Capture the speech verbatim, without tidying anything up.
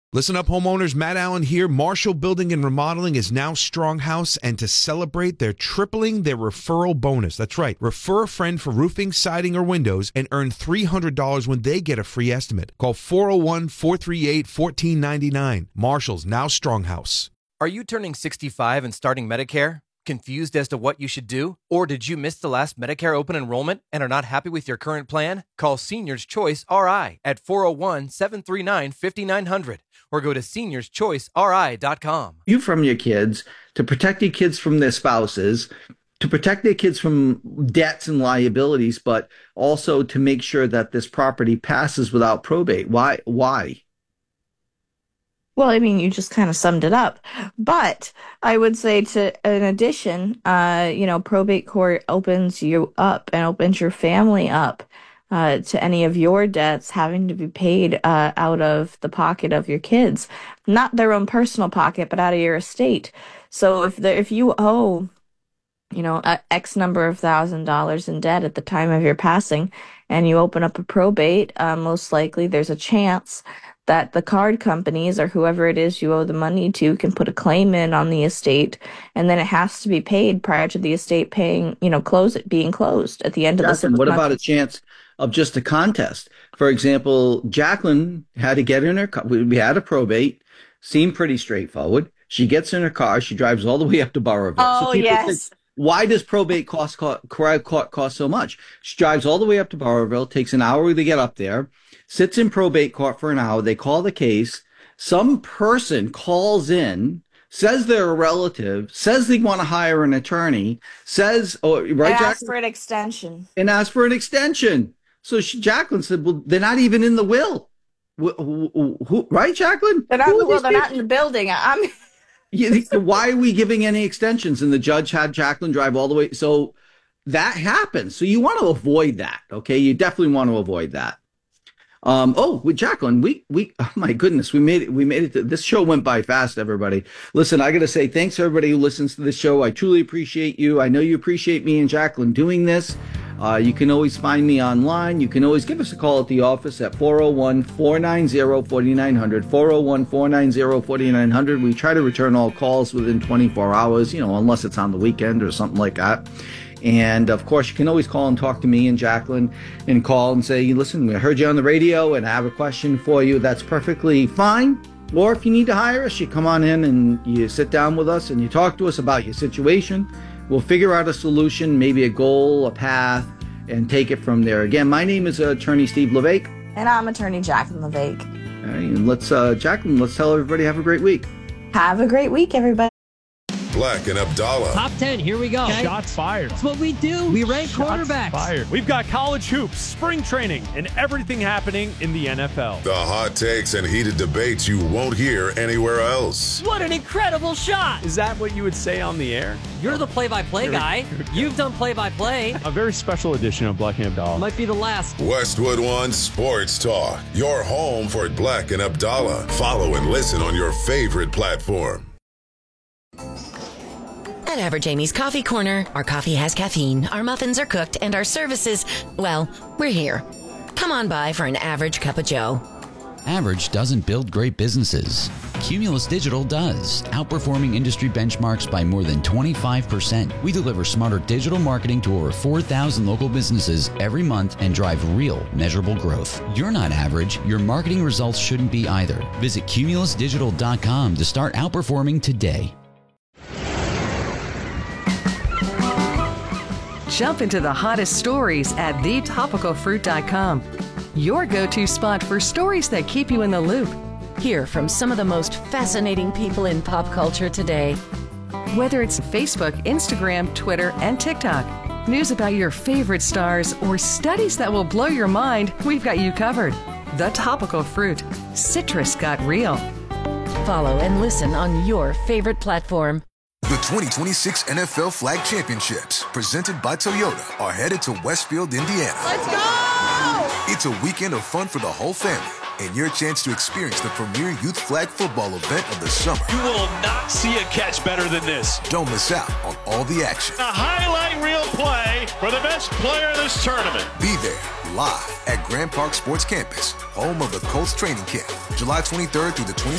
Listen up, homeowners. Matt Allen here. Marshall Building and Remodeling is now Stronghouse, and to celebrate, they're tripling their referral bonus. That's right. Refer a friend for roofing, siding, or windows and earn three hundred dollars when they get a free estimate. Call four oh one, four three eight, one four nine nine. Marshall's now Stronghouse. Are you turning sixty-five and starting Medicare? Confused as to what you should do? Or did you miss the last Medicare open enrollment and are not happy with your current plan? Call Seniors Choice R I at four oh one, seven three nine, five nine zero zero or go to seniors choice r i dot com. You from your kids, to protect your kids from their spouses, to protect their kids from debts and liabilities, but also to make sure that this property passes without probate. Why? Why? Well, I mean, you just kind of summed it up. But I would say, to in addition, uh, you know, probate court opens you up and opens your family up uh, to any of your debts having to be paid uh, out of the pocket of your kids, not their own personal pocket, but out of your estate. So if the, if you owe, you know, a X number of thousand dollars in debt at the time of your passing, and you open up a probate, uh, most likely there's a chance that the card companies or whoever it is you owe the money to can put a claim in on the estate, and then it has to be paid prior to the estate paying, you know, close it being closed at the end of the six What months. about a chance of just a contest? For example, Jacqueline had to get in her car. We had a probate, seemed pretty straightforward. She gets in her car. She drives all the way up to Burrillville. Oh, so people yes. think, why does probate cost, cost, cost so much? She drives all the way up to Burrillville, takes an hour to get up there, sits in probate court for an hour. They call the case. Some person calls in, says they're a relative, says they want to hire an attorney, says, oh, right, ask Jacqueline? for an extension. And ask for an extension. So she, Jacqueline said, well, they're not even in the will. Who, who, who, right, Jacqueline? They're not, Who are well, these they're people? not in the building. I'm Yeah, why are we giving any extensions? And the judge had Jacqueline drive all the way. So that happens. So you want to avoid that. Okay. You definitely want to avoid that. Um, oh, with Jacqueline, we, we, oh my goodness, we made it, we made it. To, this show went by fast, everybody. Listen, I got to say thanks to everybody who listens to this show. I truly appreciate you. I know you appreciate me and Jacqueline doing this. Uh, you can always find me online. You can always give us a call at the office at four oh one, four nine zero, four nine zero zero, four oh one, four nine zero, four nine zero zero. We try to return all calls within twenty-four hours, you know, unless it's on the weekend or something like that. And of course, you can always call and talk to me and Jacqueline and call and say, listen, I heard you on the radio and I have a question for you. That's perfectly fine. Or if you need to hire us, you come on in and you sit down with us and you talk to us about your situation. We'll figure out a solution, maybe a goal, a path, and take it from there. Again, my name is uh, Attorney Steve LeVake. and I'm Attorney Jacqueline LeVake. All right, and let's, uh, Jacqueline, let's tell everybody have a great week. Have a great week, everybody. Black and Abdallah. Top ten, here we go. Okay. Shots fired. That's what we do. We rank Shots quarterbacks. fired. We've got college hoops, spring training, and everything happening in the N F L. The hot takes and heated debates you won't hear anywhere else. What an incredible shot. Is that what you would say on the air? You're the play-by-play Here we- guy. here we go. You've done play-by-play. A very special edition of Black and Abdallah. Might be the last. Westwood One Sports Talk. Your home for Black and Abdallah. Follow and listen on your favorite platform. At Average Amy's Coffee Corner, our coffee has caffeine, our muffins are cooked, and our services, well, we're here. Come on by for an average cup of joe. Average doesn't build great businesses. Cumulus Digital does, outperforming industry benchmarks by more than twenty-five percent. We deliver smarter digital marketing to over four thousand local businesses every month and drive real, measurable growth. You're not average. Your marketing results shouldn't be either. Visit cumulus digital dot com to start outperforming today. Jump into the hottest stories at the topical fruit dot com. Your go-to spot for stories that keep you in the loop. Hear from some of the most fascinating people in pop culture today. Whether it's Facebook, Instagram, Twitter, and TikTok, news about your favorite stars, or studies that will blow your mind, we've got you covered. The Topical Fruit. Citrus got real. Follow and listen on your favorite platform. The twenty twenty-six N F L Flag Championships, presented by Toyota, are headed to Westfield, Indiana. Let's go! It's a weekend of fun for the whole family and your chance to experience the premier youth flag football event of the summer. You will not see a catch better than this. Don't miss out on all the action. A highlight reel play for the best player of this tournament. Be there live at Grand Park Sports Campus, home of the Colts training camp, July twenty-third through the twenty-sixth.